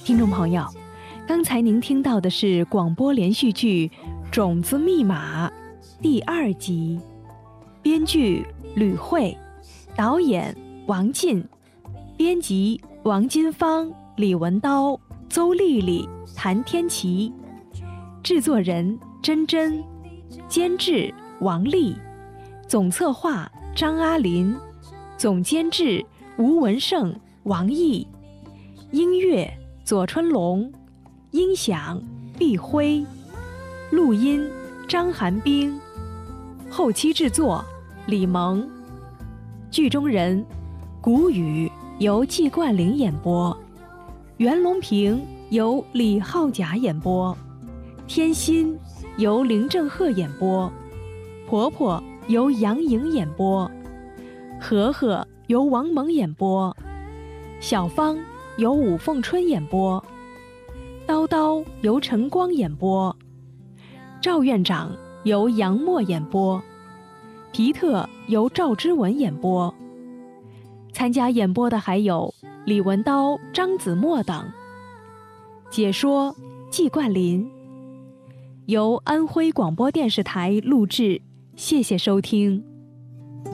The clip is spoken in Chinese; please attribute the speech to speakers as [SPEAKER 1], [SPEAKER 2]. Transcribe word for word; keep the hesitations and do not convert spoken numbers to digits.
[SPEAKER 1] 听众朋友，刚才您听到的是广播连续剧《种子密码》第二集，编剧吕慧，导演王进，编辑王金芳、李文刀、邹丽丽、谭天琪，制作人珍珍，监制王丽，总策划张阿林，总监制吴文胜、王毅，音乐左春龙，音响毕辉，录音张寒冰，后期制作李萌，剧中人谷雨由季冠霖演播，袁隆平由李浩甲演播，天心由林正赫演播，婆婆由杨颖演播，和和由王蒙演播，小芳由武凤春演播，叨叨由陈光演播，赵院长由杨默演播，皮特由赵之文演播。参加演播的还有李文刀、张子墨等。解说季冠霖，由安徽广播电视台录制，谢谢收听。